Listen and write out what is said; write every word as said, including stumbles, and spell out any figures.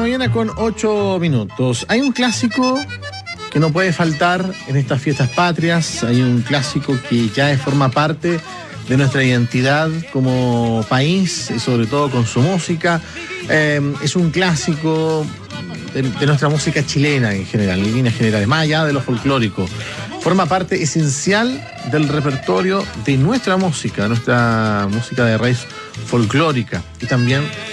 mañana con ocho minutos. Hay un clásico que no puede faltar en estas fiestas patrias. Hay un clásico que ya forma parte de nuestra identidad como país, y sobre todo con su música. Eh, es un clásico de, de nuestra música chilena en general, en líneas generales, más allá de lo folclórico. Forma parte esencial del repertorio de nuestra música, nuestra música de raíz folclórica, y también